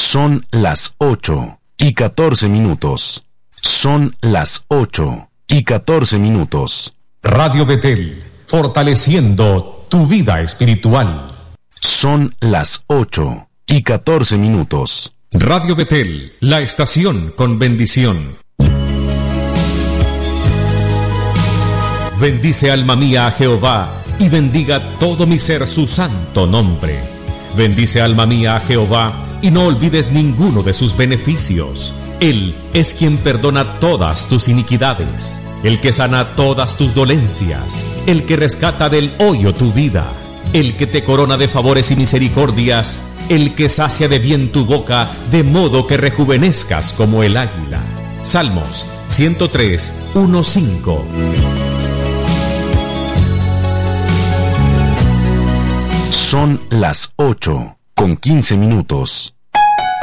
Son las 8:14. Son las 8:14. Radio Betel, fortaleciendo tu vida espiritual. Son las 8:14. Radio Betel, la estación con bendición. Bendice alma mía a Jehová, y bendiga todo mi ser su santo nombre. Bendice alma mía a Jehová, y no olvides ninguno de sus beneficios. Él es quien perdona todas tus iniquidades, el que sana todas tus dolencias, el que rescata del hoyo tu vida, el que te corona de favores y misericordias, el que sacia de bien tu boca, de modo que rejuvenezcas como el águila. Salmos 103, 1-5. Son las 8:15.